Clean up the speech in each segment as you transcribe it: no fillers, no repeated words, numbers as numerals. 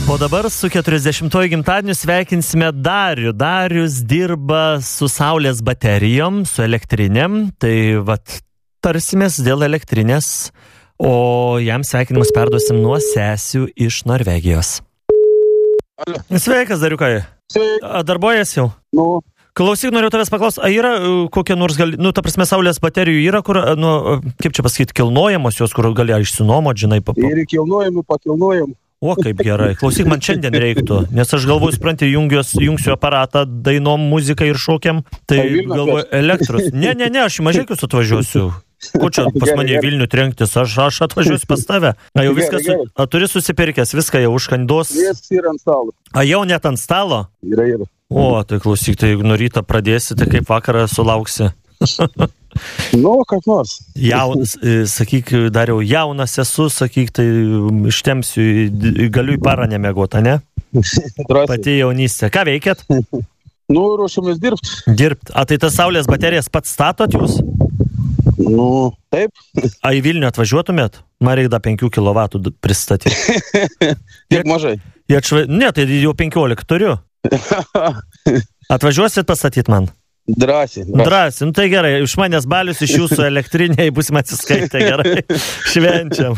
O dabar su 40-ojo gimtadieniu sveikinsime Darių. Darius dirba su saulės baterijom, su elektrinėm. Tai vat tarsimės dėl elektrinės, o jam sveikinimus perduosim nuo sesių iš Norvegijos. Alio. Sveikas, Dariukai. Darbuojas jau? Nu. Klausyk, noriu tavęs paklausti, ar yra kokia nors, ta prasme, saulės baterijų yra, kur, kaip čia pasakyti, kilnojamos jos, kur gali išsinuomot, žinai, Ir kilnojami, pakilnojam. O, kaip gerai. Klausyk, man šiandien reiktų, nes aš galvoju, supranti, jungsiu aparatą dainom, muzikai ir šokiam, tai galvoju, elektros. Ne, aš į Mažeikius atvažiuosiu. Ko čia pas mane į Vilnių trenktis, aš atvažiuosiu pas tave. Jau viskas, turi susipirkęs, viską jau užkandos. Jis yra ant stalo. Jau net ant stalo? Yra. O, tai klausyk, tai nuo ryto pradėsi, tai kaip vakarą sulauksi. Nu, kaip nors. Sakyk, Dariau, jaunas esu, sakyk, tai ištemsiu, galiu į parą nemėgotą, ne? Pati jaunystė. Ką veikėt? Nu, ruošiamės dirbti. A tai tas saulės baterijas pats statot jūs? Nu, taip. A į Vilnių atvažiuotumėt? Man reikia 5 kW pristatyti. Tiek mažai. Ne, tai jau 15 turiu. Atvažiuosit pastatyti man? Drąsiai. Nu tai gerai, iš manęs balius, iš jūsų elektrinėje būsim atsiskaitę, gerai, švenčiam.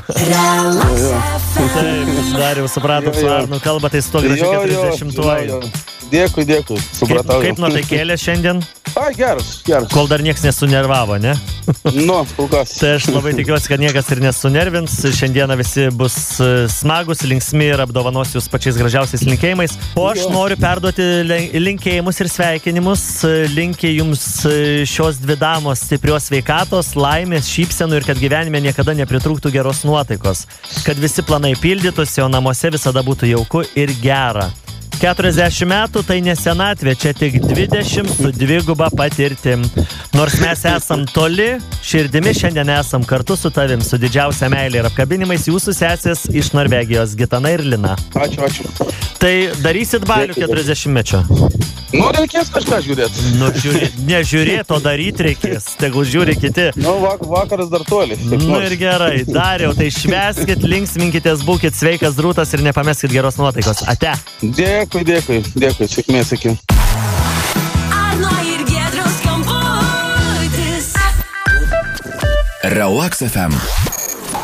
Taip, Dariau, supratom, su Arnu kalba, tai 140-uoju. Dėkui, supratau. Kaip nuotaikėlė šiandien? Ai, geras. Kol dar nieks nesunervavo, ne? Nu, kol kas. Tai aš labai tikiuosi, kad niekas ir nesunervins. Šiandieną visi bus smagus, linksmi ir apdovanos jūs pačiais gražiausiais linkėjimais. O aš noriu perduoti linkėjimus ir sveikinimus. Linkiu jums šios dvi damos stiprios sveikatos, laimės, šypsenų ir kad gyvenime niekada nepritrūktų geros nuotaikos. Kad visi planai pildytųsi, o namuose visada būtų jauku ir gera. 40 metų tai ne senatvė, čia tik 20 su dviguba patirtim. Nors mes esam toli, širdimi šiandien esam kartu su tavim, su didžiausia meilė ir apkabinimais jūsų sesės iš Norvegijos, Gitana ir Lina. Ačiū. Tai darysit balių 40-mečio? Nu, reikės kažką žiūrėti. Nu, nežiūrėti, o daryti reikės. Tegul žiūri kiti. Nu, vakaras dar toli. Nu ir gerai. Dariau, tai švęskit, linksminkitės, būkit sveikas, drūtas ir nepameskit geros nuotaikos. Ate. Dėkui. Sėkmės, sakiau. Arno ir Giedriaus kamputis. Relax FM.